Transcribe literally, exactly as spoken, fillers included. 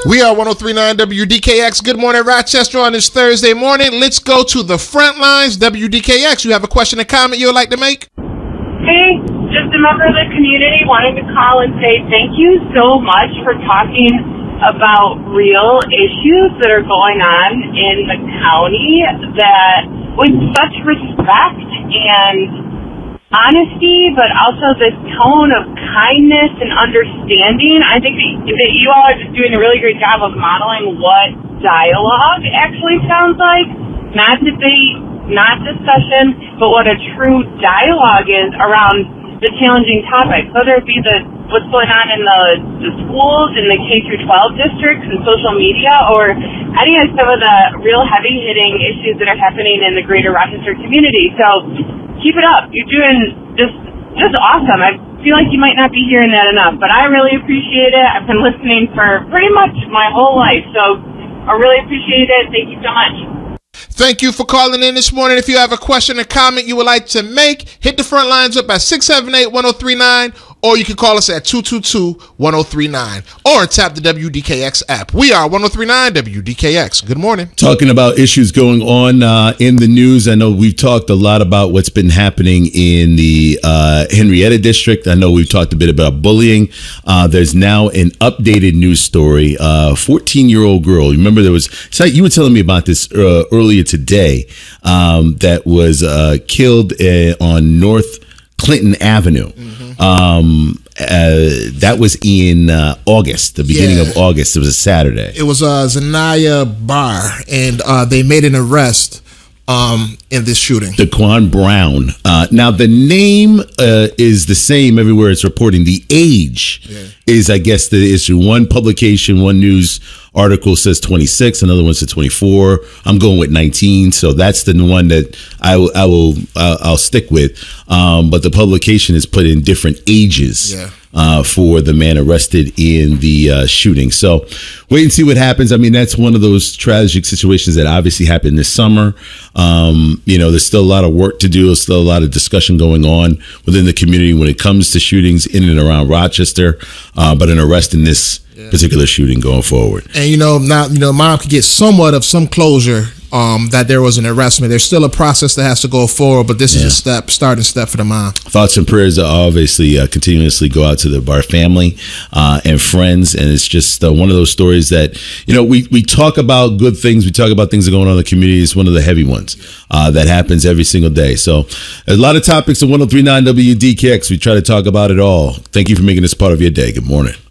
We are one oh three point nine W D K X. Good morning, Rochester, on this Thursday morning. Let's go to the front lines. W D K X, you have a question or comment you would like to make? Hey, just a member of the community wanting to call and say thank you so much for talking about real issues that are going on in the county that with such respect and honesty, but also this tone of kindness and understanding. I think that, that you all are just doing a really great job of modeling what dialogue actually sounds like. Not debate, not discussion, but what a true dialogue is around the challenging topics, whether it be the what's going on in the, the schools, in the K through twelve districts, and social media, or any of some of the real heavy-hitting issues that are happening in the greater Rochester community. So keep it up. You're doing just just awesome. I feel like you might not be hearing that enough, but I really appreciate it. I've been listening for pretty much my whole life, so I really appreciate it. Thank you so much. Thank you for calling in this morning. If you have a question or comment you would like to make, hit the front lines up at six seven eight, one oh three nine, or you can call us at two two two, one oh three nine, or tap the W D K X app. We are one oh three point nine W D K X. Good morning. Talking about issues going on uh, in the news. I know we've talked a lot about what's been happening in the uh, Henrietta district. I know we've talked a bit about bullying. Uh, there's now an updated news story. A fourteen-year-old girl. Remember, there was, so you were telling me about this uh, earlier today, um, that was uh, killed uh, on North Clinton Avenue. Mm-hmm. Um, uh, that was in uh, August, the beginning yeah. of August. It was a Saturday. It was uh, Zanaya Barr, and uh, they made an arrest um, in this shooting. Daquan Brown. Uh, now, the name uh, is the same everywhere it's reporting. The age yeah. is, I guess, the issue. One publication, one news article says twenty-six, another one says twenty-four. I'm going with nineteen, so that's the one that I will, I will, uh, I'll stick with. Um, but the publication is put in different ages yeah. uh, for the man arrested in the uh, shooting. So wait and see what happens. I mean, that's one of those tragic situations that obviously happened this summer. Um, you know, there's still a lot of work to do. There's still a lot of discussion going on within the community when it comes to shootings in and around Rochester. Uh, but an arrest in this Yeah. particular shooting going forward. And, you know, now, you know, mom could get somewhat of some closure um, that there was an arrestment. There's still a process that has to go forward, but this yeah. is a step, starting step for the mom. Thoughts and prayers are obviously uh, continuously go out to the Barr family uh, and friends. And it's just uh, one of those stories that, you know, we, we talk about good things. We talk about things that are going on in the community. It's one of the heavy ones uh, that happens every single day. So a lot of topics in one oh three point nine W D K X. We try to talk about it all. Thank you for making this part of your day. Good morning.